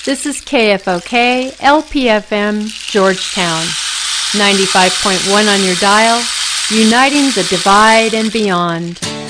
This is KFOK LPFM Georgetown, 95.1 on your dial, uniting the divide and beyond.